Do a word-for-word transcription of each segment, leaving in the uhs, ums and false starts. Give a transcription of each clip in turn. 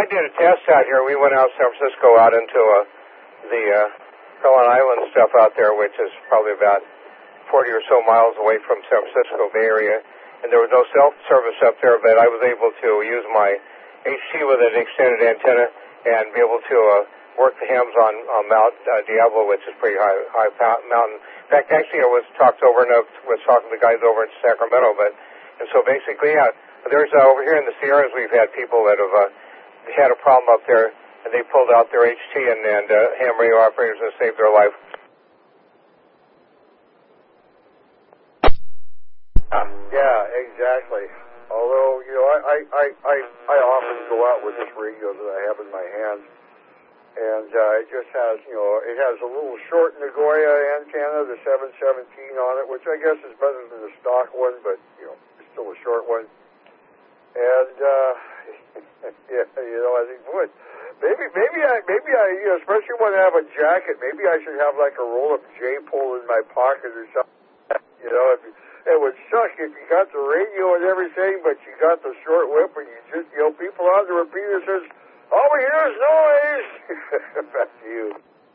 we did a test out here. We went out San Francisco out into uh, the uh, Cullen Island stuff out there, which is probably about forty or so miles away from San Francisco Bay Area. And there was no cell service up there, but I was able to use my H T with an extended antenna and be able to uh, work the hams on, on Mount uh, Diablo, which is pretty high, high mountain. In fact, actually, I was talked over and I was talking to the guys over in Sacramento, but and so basically, yeah, there's uh, over here in the Sierras, we've had people that have uh, had a problem up there, and they pulled out their H T and, and uh, ham radio operators and saved their life. Yeah, exactly. Although, you know, I, I, I, I, I often go out with this radio that I have in my hands, and uh, it just has, you know, it has a little short Nagoya antenna, the seven seventeen on it, which I guess is better than the stock one, but, you know, it's still a short one. And, uh, yeah, you know, I think, boy, maybe, maybe I, maybe I, you know, especially when I have a jacket, maybe I should have like a roll-up J-pole in my pocket or something, you know, if you, it would suck if you got the radio and everything, but you got the short whip and you just, you know, people on the repeater says, all we hear is noise. Back to you.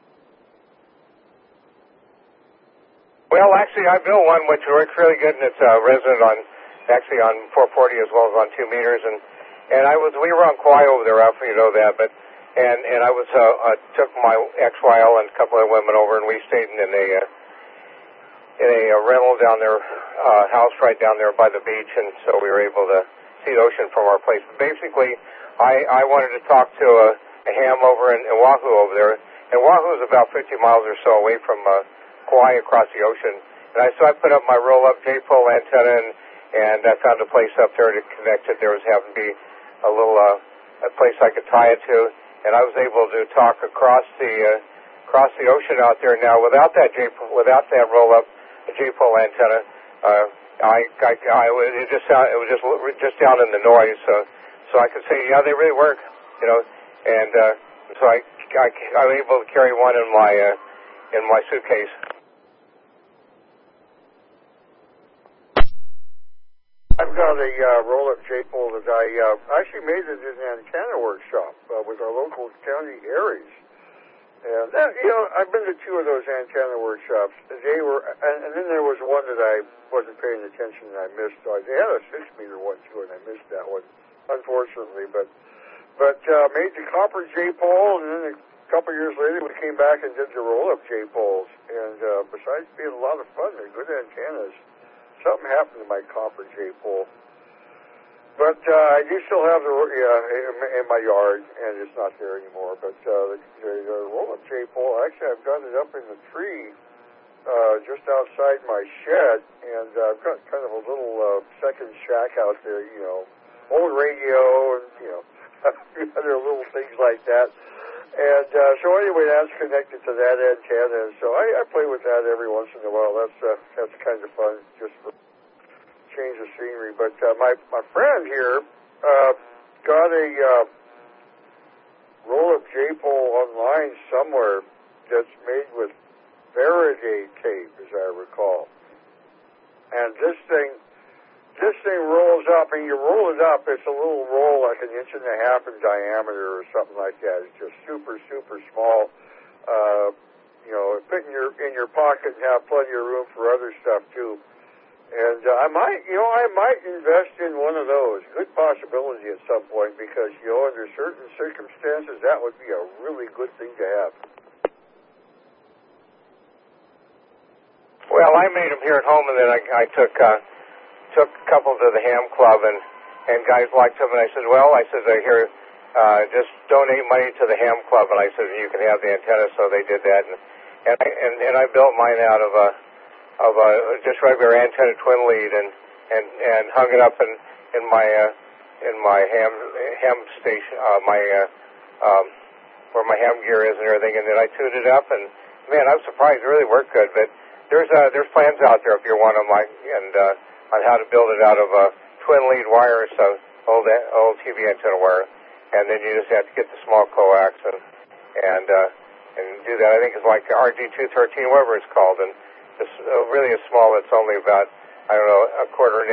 Well, actually, I built one which works really good, and it's uh, resident on, actually on four forty as well as on two meters. And, and I was, we were on Kauai over there, Ralph, you know that, but, and, and I was, uh, I took my ex-Y L and a couple of women over, and we stayed in a, uh, in a, a rental down there, uh, house right down there by the beach, and so we were able to see the ocean from our place. But basically, I, I wanted to talk to a, a ham over in, in Oahu over there, and Oahu is about fifty miles or so away from uh, Kauai across the ocean. And I, so I put up my roll-up J-pole antenna, and, and I found a place up there to connect it. There was happened to be a little uh, a place I could tie it to, and I was able to talk across the uh, across the ocean out there. Now, without that J without that roll-up J-pole antenna, uh, I, I, I it just sound, it was just just down in the noise. So, so I could say, yeah, they really work, you know. And uh, so I, I, I was able to carry one in my uh, in my suitcase. I've got a uh, roll-up J-pole that I uh, actually made it in an antenna workshop uh, with our local county Aries. And that, you know, I've been to two of those antenna workshops. They were, and, and then there was one that I wasn't paying attention and I missed. Uh, they had a six-meter one too, and I missed that one, unfortunately. But, but uh, made the copper J-pole, and then a couple of years later, we came back and did the roll-up J-poles. And uh, besides being a lot of fun, they're good antennas. Something happened to my copper J-pole. But uh, I do still have the uh, in my yard, and it's not there anymore. But uh, the, the roll-up J-pole, actually, I've got it up in the tree uh, just outside my shed, and uh, I've got kind of a little uh, second shack out there, you know, old radio and, you know, a few other little things like that. And uh, so anyway, that's connected to that antenna, and so I, I play with that every once in a while. That's uh, that's kind of fun, just for change of scenery. But uh, my my friend here uh, got a uh, roll-up J-pole online somewhere that's made with Faraday tape, as I recall. And this thing, this thing rolls up, and you roll it up. It's a little roll, like an inch and a half in diameter, or something like that. It's just super, super small. Uh, you know, fit in your in your pocket and have plenty of room for other stuff too. And uh, I might, you know, I might invest in one of those. Good possibility at some point, because, you know, under certain circumstances, that would be a really good thing to have. Well, I made them here at home, and then I, I took uh, took a couple to the ham club, and, and guys liked them. And I said, well, I said, uh, here, uh, just donate money to the ham club. And I said, you can have the antenna. So they did that, and and I, and, and I built mine out of a. of a just regular antenna twin lead, and, and, and hung it up in, in my uh, in my ham ham station, uh, my uh, um, where my ham gear is and everything, and then I tuned it up, and man, I'm surprised it really worked good. But there's uh, there's plans out there if you want them, like, and uh, on how to build it out of a twin lead wire, so old old T V antenna wire, and then you just have to get the small coax and and uh, and do that. I think it's like R G two thirteen, whatever it's called, and it's uh, really a small. It's only about, I don't know, a quarter inch.